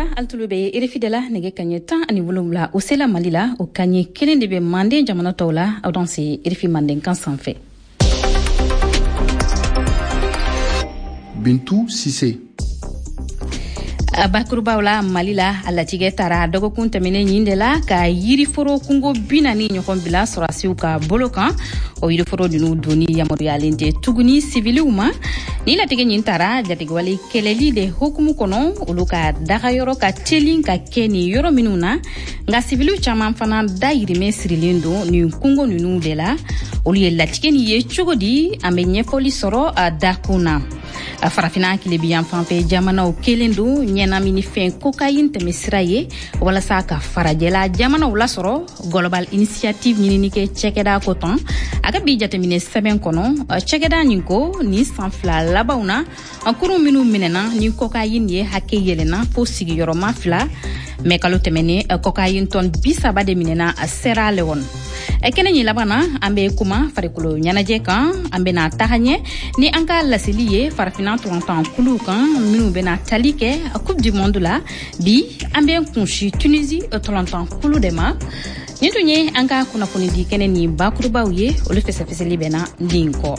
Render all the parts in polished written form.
altulube irefidela nege kanye tan ani wolumla o sela malila o kanye kelen de be mande jamana tawla audansi irifi manden kan sanfɛ. Bintou Cissé. Bakurubawla malila alatige tara dogokun tɛmɛnen yindela ka yiriforo kungo binani ɲɔgɔn bila sɔrasiw ka bolo kan o yiriforo dunu doni yamaruyalen tɛ tuguni siviliw ma ni latige ɲin tara jatigewale kɛlɛli de hukumu kɔnɔ olu ka dagayɔrɔ ka telin ka kɛ ni yɔrɔ minnu na nka siviliw caman fana dayirimɛ sirilen don nin kungo ninnu de la olu ye latige ni ye cogo di an bɛ ɲɛfɔli sɔrɔ a dakun na farafina kilebiyan fanfɛ jamanaw kelen don ɲɛnamini fɛn cocaïne tɛmɛ sira ye walasa ka farajɛla jamanaw lasɔrɔ global initiative ɲinini kɛ cɛkɛda ko tɔn a ka bi jateminɛ sɛbɛn kɔnɔ cɛkɛda nin ko ni san fila labanw na kurun minnu minɛna ni cocaïne ye hakɛ yɛlɛna fo sigiyɔrɔma 2 mɛ kalo tɛmɛnen cocaïne tɔn 30 de minɛna Sierra Leone. Kɛnɛ ɲi laban na an bɛ kuma farikolo ɲɛnajɛ kan an bɛna taga ɲɛ ni an ka laseli ye farafina tɔntan kulu kan minnu bɛna tali kɛ Coupe du Monde la bi an bɛ kunsi Tunisie tɔntan kulu de ma nin tun ye an ka kunnafoni di kɛnɛ ni bakurubaw ye olu fɛsɛfɛsɛli bɛna nin kɔ.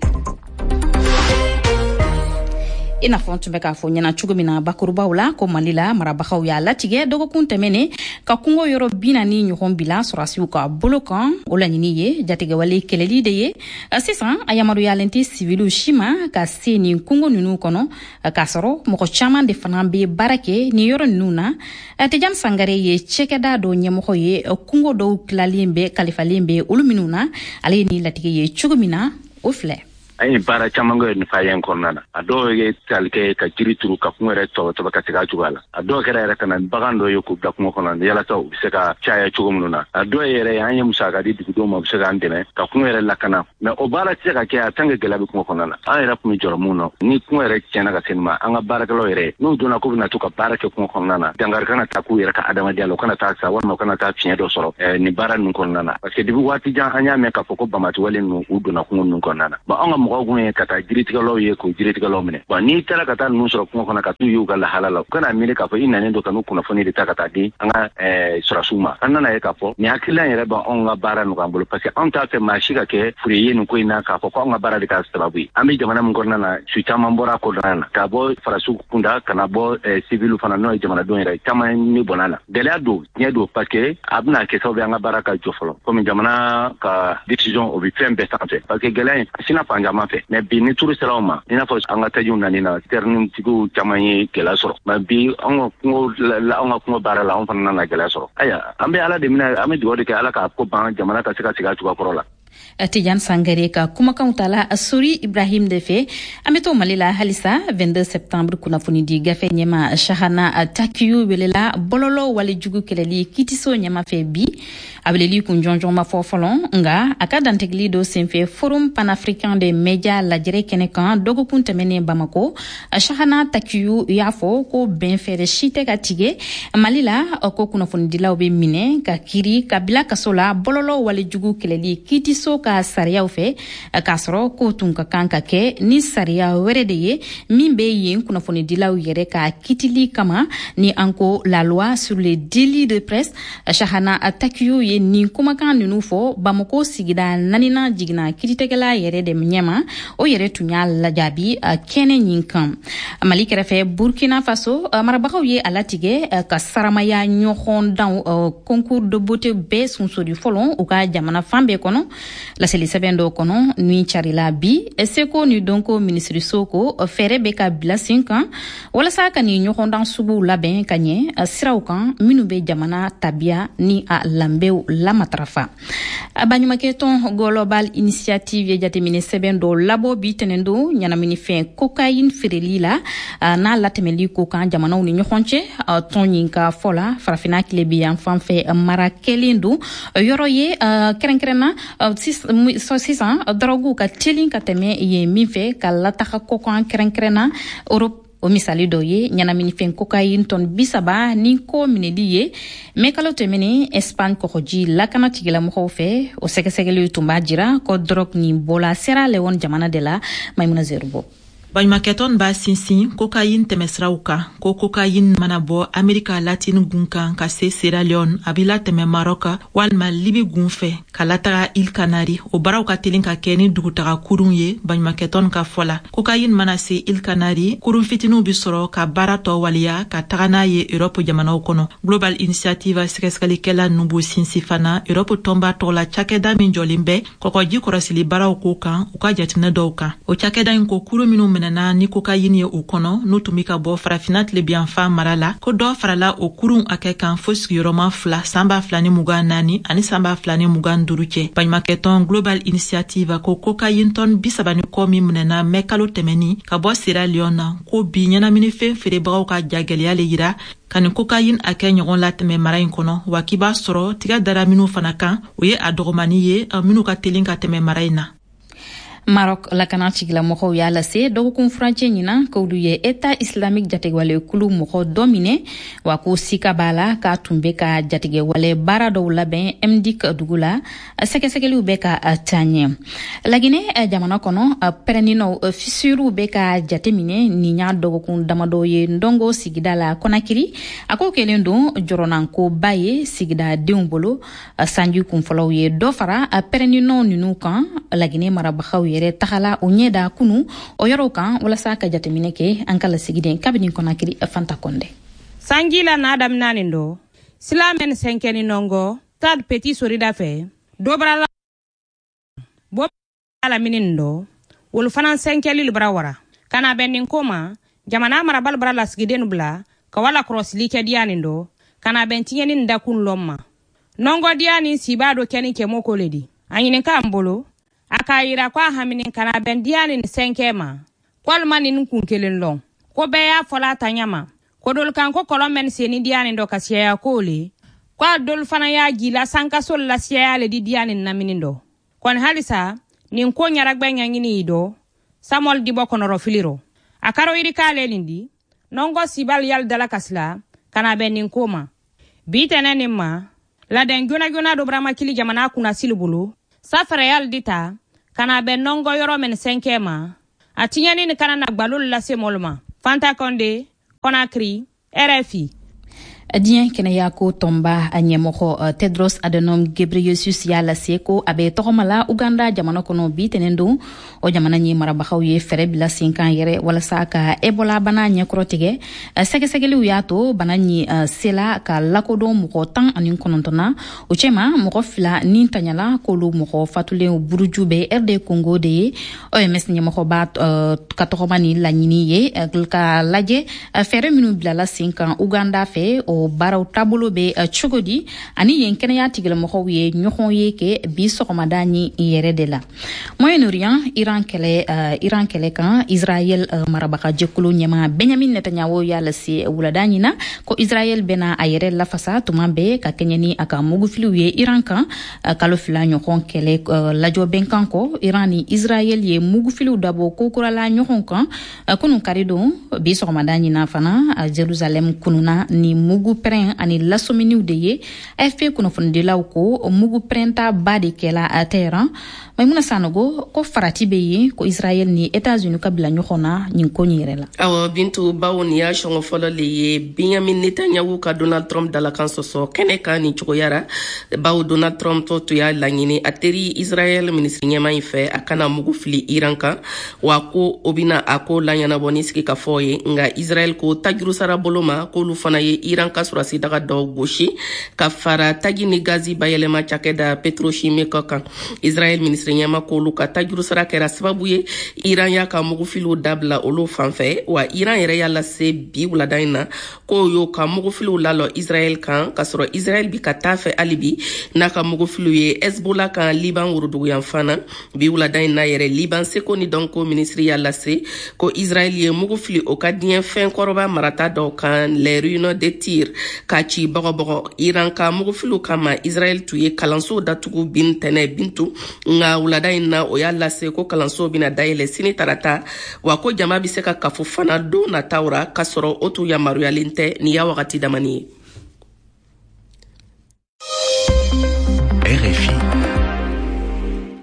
Ina fɔ tun bɛ k'a fɔ ɲɛna cogo min na bakurubaw la ko Mali la marabagaw y'a latigɛ dɔgɔkun tɛmɛnen ka kungo yɔrɔ 40 ɲɔgɔn bila sɔrasiw ka bolo kan o laɲini ye jatigɛwale kɛlɛli de ye sisan a yamaruyalen tɛ siviliw si ma ka se nin kungo ninnu kɔnɔ k'a sɔrɔ mɔgɔ caman de fana bɛ baara kɛ nin yɔrɔ ninnu na Tijani Sangare ye cɛkɛda dɔ ɲɛmɔgɔ ye kungo dɔw tilalen bɛ kalifalen bɛ olu minnu na ale ye nin latigɛ ye cogo min na o filɛ. Ay bara caman go ni fayen konnana ado ye talke ka jiri turu ka kungo re to ka tiga jugala ado kera re kana bagan do yo ku da kungo konnana yala taw bi se ka chaya chugo mununa ado yere anya musaka di dugo mo bi se ka andene ka kungo re lakana me o bara se ka ke atanga gelabi kungo konnana ay ra kum joro muno ni kungo re chena ka senma anga bara ka lo yere no dona ko na to ka bara ke kungo konnana dangar kana ta ku yere ka adama dialo kana ta sa won kana ta fiye do soro ni bara nun konnana parce que dibu wati jan anya me ka foko bamati wale no udona kungo nun konnana ba anga mɔgɔw ka taa jiritigɛlaw ye ko jiritigɛlaw minɛ bon n'i taara ka taa ninnu sɔrɔ kungo kɔnɔ ka t'u y'u ka lahala la u kana miiri k'a fɔ i nanen don ka n'u kunnafoni de ta ka taa di an ka sɔrɔsiw ma an nana ye k'a fɔ nin hakilila yɛrɛ b'anw ka baara nɔgɔya bolo parce que anw t'a fɛ maa si ka kɛ fure ye nin ko in na k'a fɔ ko anw ka baara de ka sababu ye an bɛ jamana min kɔnɔna na su caman bɔra a kɔnɔna na ka bɔ farasiw kunda ka na bɔ civil fana n'o ye jamanadenw yɛrɛ caman ne bɔnna la gɛlɛya don tiɲɛ don parce que a bɛna kɛ sababu ye an ka baara ka jɔ fɔlɔ komi jamana ka décision o bɛ fɛn bɛɛ sanfɛ parce que gɛlɛya in a sina fan caman fɛ mais bi ni turu siraw ma i n'a fɔ an ka tajiw nani na terminitigiw caman ye gɛlɛya sɔrɔ mais bi an ka kungo baara la an fana nana gɛlɛya sɔrɔ aya an bɛ ala de minɛ an bɛ dugawu de kɛ ala ka ko ban jamana ka se ka sigi a cogoya kɔrɔ la. Tijani Sangare ka kumakanw tala Sori Ibrahim de fɛ an bɛ to Mali la halisa 22 septembre kunnafoni di gafe ɲɛma Shahana Takiyu welela bɔlɔlɔ walejugu kɛlɛli kitiso ɲɛma fɛ bi a weleli kun jɔnjɔn ma fɔ fɔlɔ nga a ka dantigili do senfɛ Forum Panafricain des Médias lajɛrɛ kɛnɛ kan dɔgɔkun tɛmɛnen Bamako Shahana Takiyu y'a fɔ ko bɛn fɛɛrɛ si tɛ ka tigɛ Mali la ko kunnafonidilaw bɛ minɛ ka kiri ka bila kaso la bɔlɔlɔ walejugu kɛlɛli kitiso ka sariyaw fɛ k'a sɔrɔ ko tun ka kan ka kɛ ni sariya wɛrɛ de ye min bɛ yen kunnafonidilaw yɛrɛ ka kitili kama ni an ko la loi sur les délits de presse Shahana Takiyu ye nin kumakan ninnu fɔ Bamako sigida 4nan jiginna kiritigɛla yɛrɛ de ɲɛma o yɛrɛ tun y'a lajaabi kɛnɛ nin kan Mali kɛrɛfɛ Burkina Faso marabagaw ye a latigɛ ka saramaya ɲɔgɔn dan concours de beauté bɛɛ sunsori fɔlɔ u ka jamana fan bɛɛ kɔnɔ laseli sɛbɛn dɔw kɔnɔ ni carila bi seko ni donko minisiriso ko fɛɛrɛ bɛ ka bila sen kan walasa ka ni ɲɔgɔndan suguw labɛn ka ɲɛ siraw kan minnu bɛ jamana tabiya ni a lanbɛw lamatarafa baɲumankɛ tɔn global initiative ye jateminɛ sɛbɛn dɔw labɔ bi tɛnɛn don ɲɛnaminifɛn cocaïne feereli la n'a latɛmɛli ko kan jamanaw ni ɲɔgɔn cɛ tɔn yin ka fɔ la farafina kilebiyan fanfɛ mara kɛlen don yɔrɔ ye kɛrɛnkɛrɛnna sisan dɔrɔguw ka telin ka tɛmɛ yen min fɛ ka lataga kɔkan kɛrɛnkɛrɛnna Europe o misali dɔ ye ɲɛnaminifɛn cocaïne tɔn 30 ni ko minɛli ye mais kalo tɛmɛnen Espagne kɔgɔji lakana tigilamɔgɔw fɛ o sɛgɛsɛgɛli tun b'a jira ko drogue nin bɔla Sierra Leone jamana de la Maimuna Zerubo. Baɲumankɛtɔn b'a sinsin cocaïne tɛmɛsiraw kan ko cocaïne mana bɔ Amerika latine gun kan ka se Sierra Leone a bɛ latɛmɛ Maroc walima Libi gun fɛ ka lataga Île Canaries o baaraw ka teli ka kɛ ni dugutaga kurun ye baɲumankɛtɔn ka fɔ la. Cocaïne mana se Île Canaries kurun fitiniw bi sɔrɔ ka baara tɔ waliya ka taga n'a ye Europe jamanaw kɔnɔ. Global Initiative sɛgɛsɛgɛlikɛla ninnu b'u sinsin fana Europe tɔnba tɔgɔ la cakɛda min jɔlen bɛ kɔkɔji kɔrɔsili baaraw ko kan u ka jateminɛ dɔw kan. O cakɛda in ko kurun minnu minɛna ni cocaïne ye u kɔnɔ n'u tun bi ka bɔ farafina tilebiyanfan mara la ko dɔ farala o kurun a kɛ kan fo sigiyɔrɔma 2 san 2024 ani san 2025 cɛ. Baɲumankɛtɔn Global Initiative ko cocaïne tɔn 30 kɔ min minɛna mɛ kalo tɛmɛni ka bɔ Sierra Leone na ko bi ɲɛnaminifɛn feerebagaw ka jagɛlɛya le yira ka ni cocaïne a kɛ ɲɔgɔn latɛmɛ mara in kɔnɔ wa k'i b'a sɔrɔ tiga dara minnu fana kan o ye a dɔgɔmani ye minnu ka teli ka tɛmɛ mara in na. Maroc lakana cigilamɔgɔw y'a lase dɔgɔkun furancɛ ɲina k'olu ye État islamique jatigɛwale kulu mɔgɔ dɔ minɛ wa ko sika b'a la k'a tun bɛ ka jatigɛwale baara dɔw labɛn MDIC dugu la sɛgɛsɛgɛliw bɛ ka taa ɲɛ. Laginɛ jamana kɔnɔ pɛrɛnninw fissuriw bɛ ka jateminɛ nin y'a dɔgɔkun damadɔ ye Ndongo sigida la Konakiri a ko kelen don jɔrɔnankoba ye sigida denw bolo sanji kunfɔlɔw ye dɔ fara pɛrɛnninw ninnu kan Laginɛ marabagaw yɛrɛ tagala o ɲɛda kunu o yɔrɔw kan walasa ka jateminɛ kɛ an ka lasigiden kabini Konakiri Fanta Konde. Sanjila na damnanin do silamen senkeni nongo tad petit sorida fe dobrala bo ala minindo wol fanan senkeli librawara kana benin koma jamana marabal brala sigiden bla kawala crossli ke dianindo kana bentiyeni ndakun lomma nongo diani sibado keni ke mokoledi anyine kambolo akayira kwa haminin kana bendiani ni senkema kwalmani nukunkelen long ko beya fola tanyama ko dol kan ko kolomen seni diani ndo kasiya kole kwa dol fana ya gila sanka sol la siya le di diani naminindo kon halisa nin ko nyara gbenya ngini do samol di bokonoro filiro akaro iri kale lindi nongo sibal yal dala kasla kana benin koma bitene ma la den guna do brama kili jamana kuna silubulu safara yal dita kana ben nongo yoro men senkema atinyani ni kana na gbalul la semolma Fanta Konde Konakri RFI Dien kene yako tomba anyemoko Tedros Adhanom Ghebreyesus ya lase ko abe togomala Uganda jamana kono bi tenendo o jamana nyi marabakaw ye fere bila 5 ans yere wala saka Ebola bana nya krotige segesegeli yato bana nyi sela ka lakodo moko tan anin konontona o chema moko fila nintanyala ko lu moko fatule burujube RD Congo de OMS nyi moko ba ka togomani la nyini ye ka laje fere minu bila la 5 ans Uganda fe o baraw tabolo be chogodi ani yenkene ya tigel moko ye nyohon ye ke bi sokomadani yere de la Moyen-Orient Iran kele kan Israel marabaka jekulu nyama Benjamin Netanyahu ya lasi wuladani na ko Israel bena ayere la fasa tumambe ka kenyani aka mugu filu ye Iran kan kalo fila nyohon kele lajo benkan ko Irani Israel ye mugu filu dabo kokura la nyohon kan kunu karido bi sokomadani na fana Jerusalem kununa ni mugu pren ani lasominiw de ye FP kunofundi law ko mugu prenta bade kela a terrain Maimuna Sanogo ko farati be ye ko Israel ni États-Unis ka bila ñoxona ñing ko ñire la awa bintu bawoni ya shongo folo le ye Benjamin Netanyahu ka Donald Trump dala kan soso kene ka ni chogoyara bawo Donald Trump to ya langini ateri Israel ministre nyama ife akana mugu fili Iran kan wa ko obina ako lanyana boniski ka foye nga Israel ko tajuru sara boloma ko lu fana ye Iran ka surasi daga do goshi ka fara tagi ni gazi bayelema chakeda petrochimique kan Israel ministre nyama ko lu ka tajuru sara kera sababu ye Iran ya ka mugu filu dabla olo fanfe wa Iran yere ya la se bi wula daina ko yo ka mugu filu lalo Israel kan kasoro Israel bi ka tafe alibi na ka mugu filu ye Hezbollah kan Liban wurudugu yan fana bi wula daina yere Liban seko ni donko ministre ya la se ko Israel ye mugu filu o ka dien fen koroba marata do kan les ruines de Tyr ka ci bogo Iran ka mugu filu kama Israel tuye kalanso datugu bin tene bintu nga wula daina o ya la se ko kalanso bina daile sini tarata wa ko jama bi se ka kafu fana do na tawra kasoro otu ya maruyalinte ni ya wakati damani a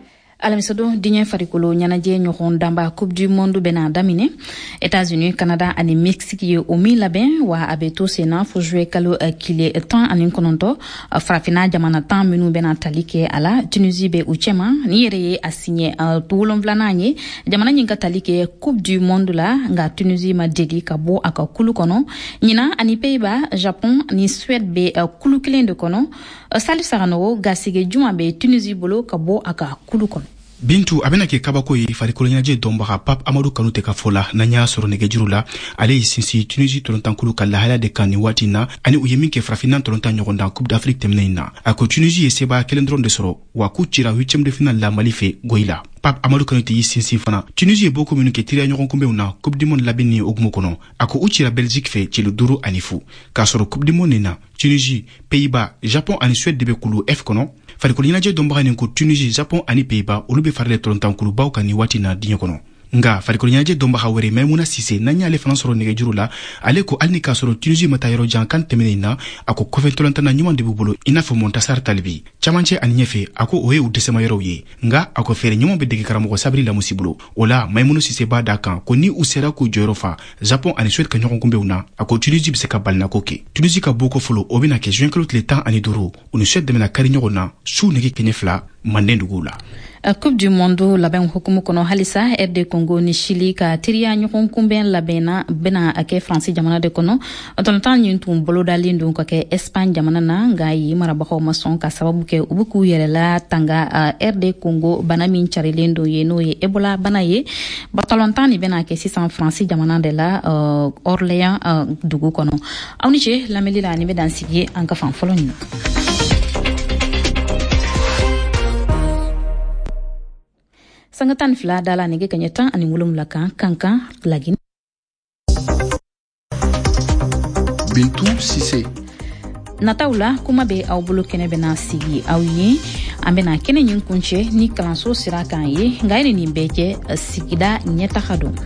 alamisado diɲɛ farikolo ɲɛnajɛ ɲɔgɔn danba coupe du monde bena damine États-Unis Canada ani Mexique ye o min labɛn wa a bɛ to sen na fo juillet kalo kile 19 farafina jamana 10 minnu bena tali kɛ a la Tunisie bɛ u cɛma ni yɛrɛ ye a signé 7 ye jamana ɲin ka tali kɛ coupe du monde la nga Tunisie ma deli ka bɔ a ka kulu kɔnɔ ɲina ani Pays-Bas Japon ni Suède bɛ kulu kelen de kɔnɔ Salif Saganogo gasige juma bɛ Tunisie bolo ka bɔ a ka kulu kɔnɔ Bintu a bena kɛ kabako ye farikolo ɲɛnajɛ dɔnbaga Pape Amadou Kanouté ka fɔ la n'an y'a sɔrɔ nɛgɛjuru la ale y'i sinsin Tunisie tɔlɔntankulu ka lahalaya de kan nin waati na ani u ye min kɛ farafinna tɔlɔntan ɲɔgɔn dan Coupe d'Afrique tɛmɛnen na a ko Tunisie ye sebaya kelen dɔrɔn de sɔrɔ wa k'u cira 8e de finale la Mali fɛ goyi la Pape Amadou Kanouté y'i sinsin fana Tunisie ye boko minnu kɛ tiriya ɲɔgɔn kunbɛnw na Coupe du monde labɛn ni hukumu kɔnɔ a ko u cira Belgique fɛ cilo 5 ani 0 k'a sɔrɔ Coupe du monde nin na Tunisie Pays-Bas Japon ani Suède de bɛ kulu F kɔnɔ farikolo ɲɛnajɛ dɔnbaga nin ko Tunisie Japon ani Pays-Bas olu bɛ farale tɔlɔntankulubaw kan ni waati na diɲɛ kɔnɔ nga farikolo ɲɛnajɛ dɔnbaga wɛrɛ Maimouna Sise n'an y'ale fana sɔrɔ nɛgɛjuru la ale ko hali ni k'a sɔrɔ Tunisie ma taa yɔrɔ jan kan tɛmɛnen na a ko kɔfɛ tɔlɔntana ɲuman de b'u bolo i n'a fɔ Montassar Talibi camancɛ ani ɲɛfɛ a ko o ye u dɛsɛmayɔrɔw ye nga a ko fɛɛrɛ ɲuman bɛ dege karamɔgɔ Sabri Lamusi bolo o la Maimouna Sise b'a da kan ko ni u sera k'u jɔyɔrɔ fa Japon ani Suède ka ɲɔgɔn kunbɛnw na a ko Tunisie bɛ se ka balinako kɛ Tunisie ka boko fɔlɔ o bɛna kɛ juin kalo tile 15 u ni Suède dɛmɛna kari ɲɔgɔn na su nɛgɛ kɛɲɛ 2 manden duguw la Coupe du monde labɛn hukumu kɔnɔ halisa RD Congo ni Chili ka teriya ɲɔgɔn kunbɛn labɛnna bena kɛ France jamana de kɔnɔ tɔlɔntan ɲin tun bolodalen don ka kɛ Espagne jamana na nga yi marabagaw ma sɔn ka sababu kɛ u bɛ k'u yɛrɛla tanga RD Congo bana min carilen don ye n'o ye Ebola bana ye tɔlɔntan ni bena kɛ sisan France jamana de la Orléans dugu kɔnɔ aw ni ce lamɛnli la ni bɛ dan sigi an ka fan fɔlɔ ɲin Sangatan fila dala nege kanyatan ani mulum lakan kankan lagi. Bintu Sise. Nataula kuma be aw bolo kene bena sigi aw ye an bena kene ɲin kunce ni kalanso sira kan ye nka ye nin bɛɛ kɛ sigida ɲɛtaga don.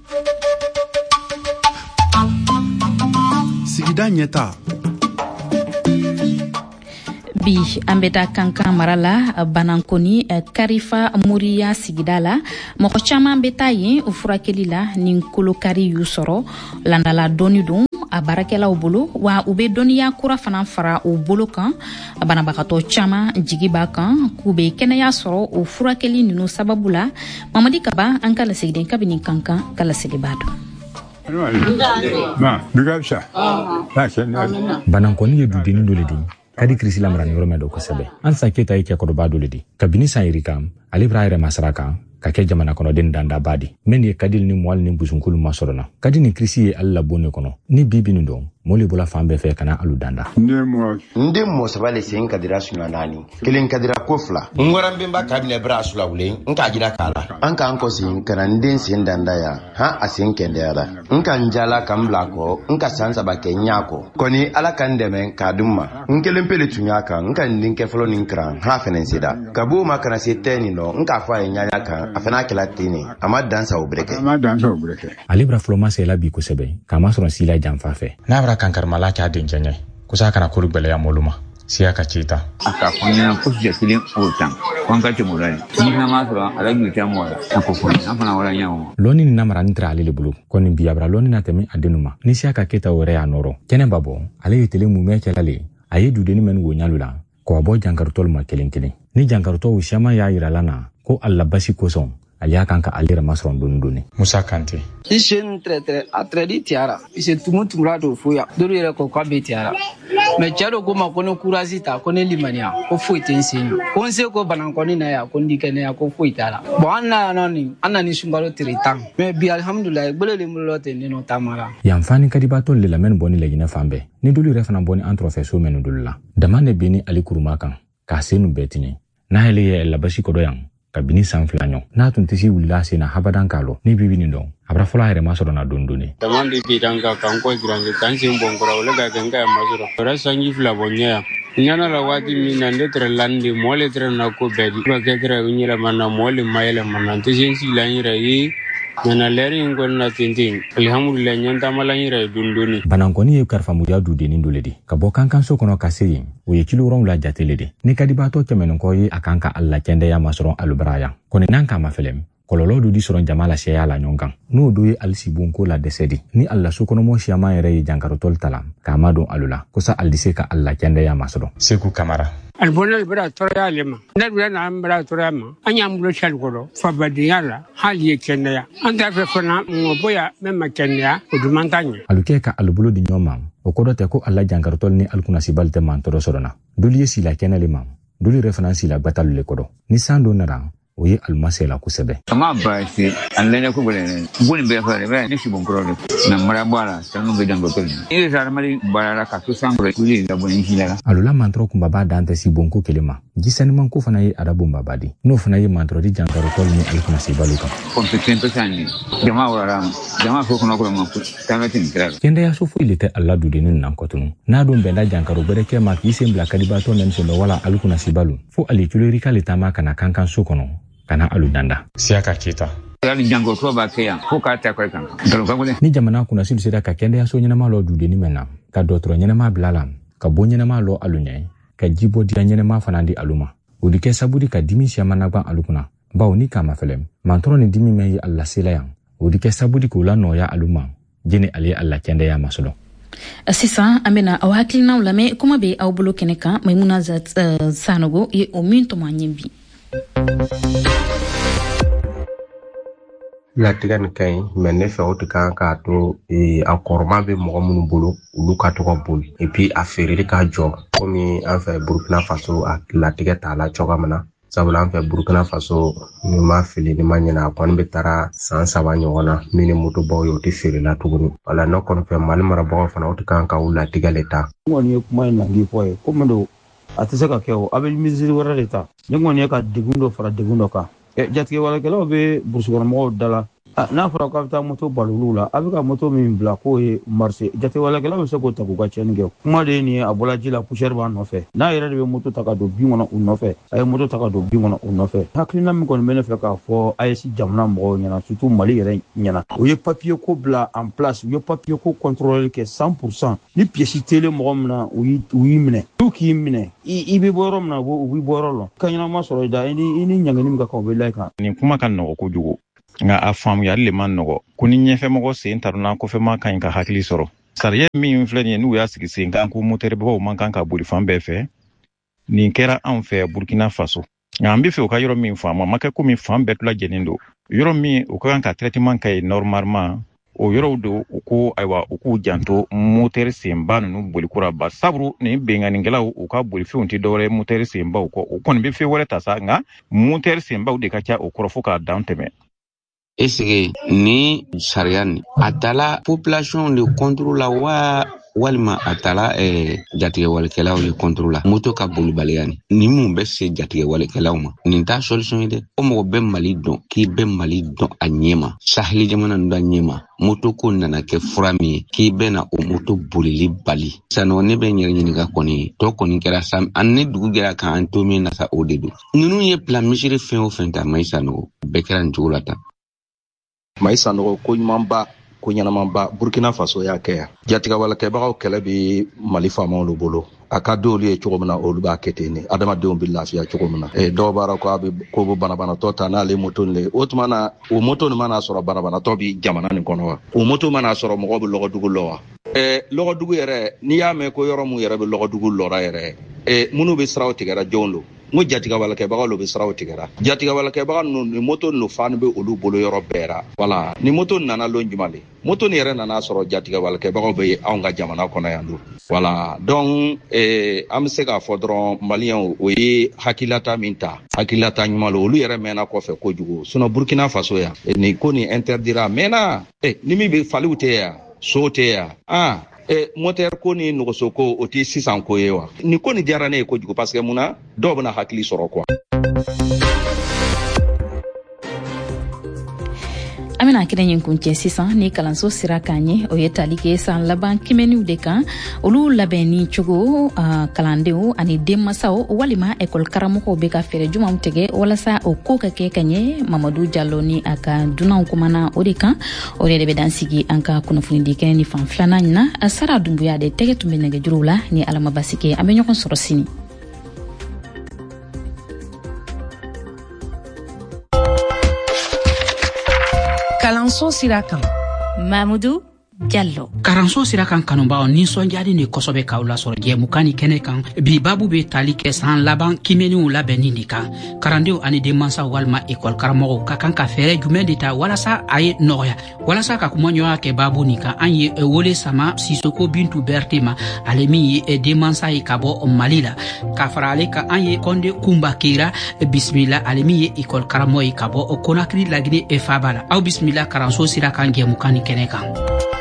Sigida ɲɛta. Bi an bɛ da kankan mara la Banankoni Karifa Moriya sigida la mɔgɔ caman bɛ taa yen furakɛli la ni kolokari y'u sɔrɔ landala dɔɔni don a baarakɛlaw bolo wa u bɛ dɔnniya kura fana fara u bolo kan banabagatɔ caman jigi b'a kan k'u bɛ kɛnɛya sɔrɔ o furakɛli ninnu sababu la Mamadi Kaba an ka lasigiden kabini kankan ka lasigi b'a dɔn. Banankoni ye dudeni dɔ le di kadi kirisi lamara yɔrɔ mɛn dɔ kosɛbɛ Ansa Keta ye cɛkɔrɔba dɔ le di kabini san yiri kan ale b'a yɛrɛ masara kan ka kɛ jamana kɔnɔden dandaba di min ye Kadil ni Mual ni Busunkulu masɔrɔ na Kadi ni kirisi ye ale labon ne kɔnɔ ni bibi nin dɔn mole bɔla fan bɛɛ fɛ kana alu danda nde mɔ saba le sen kadira suɲa naani kelen kadira ko fila ngwaran bemba kabine bra asula wulen nka jira kala an kan ko sen kana nden sen danda ya ha asen kendera nka njala kan bla ko nka sansa ba kenya ko koni ala kan deme ka dumma nkelen pele tunya kan nka ndin ke folo nin kran ha fenen sida kabo ma kana se teni no nka fa nyanya kan afana kala tini ama dansa obreke ale bra folo ma se la bi kosɛbɛ kama sɔrɔ sila janfa fɛ n'a bra kankarmala k'a den kɛɲɛ kusa kana kuru gbɛlɛya moluma siya ka cita aka kunya ko jatili otan kon ka temurani ni ma sɔrɔ ala mi tamo ko ko na fana wala nyawo loni ni namara ntra ale le bulu koni biabra loni na temi adenuma ni siya ka keta wɛrɛ ya nɔrɔ kɛnɛ babo ale ye tele mu mɛ cɛlale a ye dudeni mɛn wo ɲalu la ko bɔ jankarutɔl ma kelen kelen ni jankarutɔw siama y'a yira lana ko alla basi kosɔn ale y'a kan ka ale yɛrɛ masɔrɔ dɔɔni Musa Kante Ishen a tredi tiara ise tumura do foya duru yɛrɛ ko k'a bɛ tiara mais cɛ do ko ma ko ne courage ta ko ne limaniya ko foyi tɛ n sen ko n se ko Banankoni na ya ko n di kɛnɛya ko foyi t'a la bon an na ni sunkalo tire 10 mais bi alhamdulillah gbele le mulo te ne no tamara yan fani kadibato le lamɛn bɔni laginɛ fan bɛɛ ni dulu yɛrɛ fana bɔni entre fɛ so mɛnu dulu la dama ne beni ali kuruma kan k'a senu bɛɛ tiɲɛ n'a hele ye labasi kɔdɔ yan kabini san fila ɲɔ n'a tun tisi wulila sen na habadan k'a lɔ ni bibi nin dɔn a bara fɔlɔ a yɛrɛ masɔrɔ na dɔɔni daman de bi dan ka kan ko girange kan sen bon kora wala ka kan ka masɔrɔ ora sanji fila bonya nyana la wati min na de tre lande mole tre na ko bedi ba ke tre unyira manna mole mayele manna te sensi la nyira yi nana leri ngol na tintin alhamdulillah nyanta malanyira dunduni banankoni ye karfamuya dudeni doledi ka bɔ kankanso kɔnɔ ka se yen o ye kilo la jatele de ni kadibaatɔ kɛmɛnɔkɔ ye a kan ka alla kɛndɛya masɔrɔ alubaraya kɔni n'an ka ma fɛlɛm kɔlɔlɔ du di sɔrɔ jama la sɛya la ɲɔgɔn kan n'o do ye alisibonko la dɛsɛdi ni alla sokɔnɔmɔ siyaman yɛrɛ ye jankarotɔli ta la k'a ma don alu la kosa alise ka alla kɛndɛya masɔrɔ Seku Kamara albonal bra toya lema nadula na ambra toya ma anya mbulo chalgoro fabadiyala hali kenya anda fe fona ngoboya mema kenya odumantanya aluke ka alubulo di nyoma o kodote ko alla jankarotɔli ni alkuna sibalte man toro sorona duli sila kenale ma duli reference la batalu le kodo ni sando nara o ye almasela kusɛbɛ ama baasi anlene ko bole boni be fare be ni sibon prole na mara bala tanu be dango to ni zarmali bala ka to sangre kuli la boni hilala alula mantro kumbaba dante sibonko kelema jisani manko fana ye arabu mbabadi no fana ye mantro di jankaro tol ni alkuna sibaluka competente sani jama wala jama ko kono ko mo tamatin kala kende ya sofu ilite alla dudenin nan kotunu na don benda jankaro bereke ma ki sembla kadibato nem so wala alkuna sibalu fo ali tulori kale tama kana kankan so kono kana aludanda siaka kita yani jango to ba kaya ko ka ta ko kan ni jamana kuna sidu sida ka kende ya so nyina malo dudeni mena ka dotro nyina ma bilala ka bo nyina ma lo alunyai ka jibo dia nyina ma fanandi aluma udike sabudi ka dimi siama na gban alukuna bawo ni kama felem mantoro ni dimi meyi alla sila yang udike sabudi ko la no ya aluma jeni ali alla kende ya masolo Sisa amena au hakilina ulame kuma be au bulo keneka Maimuna Sanogo ye ominto manyembi la tigan kay mais ne fe otu kan ka to a korma be mo mun bolo ulu ka to ko bol et puis a ferere ka jo komi en fait Burkina Faso a la tiga ta la choga mana sabula en fait Burkina Faso ni ma fili ni ma nyina kon be tara san saba nyona mini moto bo yo ti fere la tuguni wala no kon fe mal mara bo fana otu kan ka ula tiga leta ngoni ye kuma na ngi foye komando atisaka keo abel miziri wara leta ngoni ye ka degundo fara degundo ka jatike wala kala be bursugor mo dala na fara ka ta moto balulula abika moto min bla ko e marché jate wala kala se ko ta ko ka chenge kuma de ni abola jila pusher ba no fe na yere be moto ta ka do bi wona un no fe ay moto ta ka do bi wona un no fe haklina mi kon mena fe ka fo ay si jamna mo nyana surtout mali yere nyana o ye papier ko bla en place o ye papier ko contrôler que 100% ni pièce télé mo mna o yi mine tout ki mine i be borom na bo bi borolo kanyana ma soro da ini nyangani mi ka ko be like ni kuma kan no ko jugo nga afam ya le man nogo kuni nyefe mogo se intaruna ko fe ma kan ka hakili soro sariya mi influence ni ya sigi se ngan ko motere bo man kan ka buri fambe fe ni kera an fe Burkina Faso nga ambi fe o ka yoro mi fama maka ko mi fambe tula jenindo yoro mi o kan ka traitement kay normalement o yoro do ko aywa ko janto motere se mbanu no boli kura ba sabru ni bengani ngela o ka boli fe unti dore motere se mba ko kon be fe wala tasa nga motere se mba de ka cha o korofo ka danteme Est-ce ni sariani atala population le contrôle la wa walma atala jatige walkela le contrôle la moto ka bolu baliani ni mun be se jatige walkela ma ni ta solution ide o mo be mali don ki be mali don anyema sahli jamana ndo nyema moto ko nana ke frami ki be na o moto bolili bali sano ne be nyere ni ga koni to koni kera sam anne dugu gera kan antomi na sa odedu nunu ye plan misiri fen o fen ta mai sano be kera njulata Maïsa no ko nyamba ko nyanamamba Burkina Faso ya kaya jatiga wala ke bagaw kele bi Mali fama lo bolo akado li e chogomna o lu ba keteni adama de on billahi ya chogomna do bara ko abi ko bo bana tota na le moto le otmana o moto no mana soro bana to bi jamana ni kono o moto mana soro mo go logo dugu lowa logo dugu yere ni ya me ko yoro mu yere be logo dugu lora yere munu be sraw tigara jonlo mo jatiga wala ke baga lo be sraw tigara jatiga wala ke baga no moto no fan be olu bolo yoro bera wala ni moto nana lo njumale moto ni yere nana soro jatiga wala ke baga be awnga jamana kono yandu wala donc am se ka fodron malien o ye hakilata minta hakilata nyumalo olu yere mena ko fe ko jugo suno Burkina Faso ya ni ko ni interdira mena ni mi be falute ya sote ya moteur ko ni nogosoko oti 600 ko yewa ni ko ni jarane ko jugo parce que muna do bana hakili soro quoi amena kire yin kunche sisan ni kalanso sira kanye o yetali ke san laban kimeniu de kan olu labeni chugo kalandeo ani demasao walima ekol karamoko be ka fere juma mutege wala sa o koka ke kanye Mamadou Diallo ni aka dunan kumana o de kan o de be dansigi anka kunafuni de ken ni fan flana na asara dumbuya de tege tumbe nege jurula ni alama basike amenyo kon sorosini Kalanso Sirakan Mamadou Diallo Karanso Sirakan kanumba ni sonjadi ni kosobe kaula soro je mukani kene kan bi babu be tali ke san laban kimeni ula benini kan karandeu ani de mansa walma ekol karamo ka kan ka fere jumedita wala sa ay noya wala sa ka kumonyo ke babu ni kan anye wole sama Sisoko Bintu Bertema alemi e de mansa e kabo malila ka farale ka anye konde kumbakira bismillah alemi ekol karamo e kabo konakri lagine e fabala au bismillah Karanso Sirakan ge mukani kene kan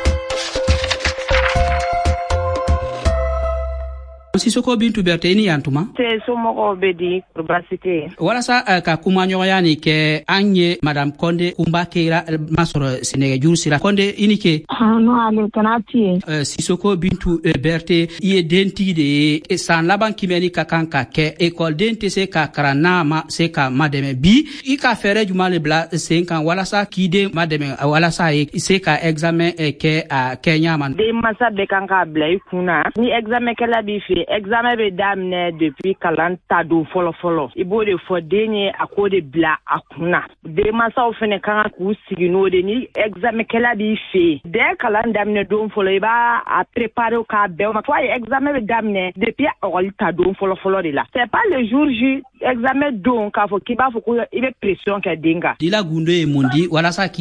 Sisoko Bintu Berteni yantuma te somoko bedi probasite wala sa ka kuma nyoyani ke anye madame Konde Kumbakira masoro Sénégal jur sira Konde inike no ale tanati Sisoko Bintu Berté ye denti de san laban kimeni ka kanka ke école denti se ka karana ma se ka mademe bi i ka fere jumale bla 5 ans wala sa kide mademe wala sa se ka examen ke a Kenya man de masa be kanka bla ikuna ni examen kala bi fi examen be damne depuis kalanta do folo ibo de fodenye akode bla akuna de masa ofene kan ku sigino de ni examen kala bi fi de kalanda damne do folo iba a préparer ka be ma toi examen be damne depuis olta do folo de la c'est pas le jour J examen donc ka fo kiba fo ko ibe pression ka dinga dila gundo e mundi wala sa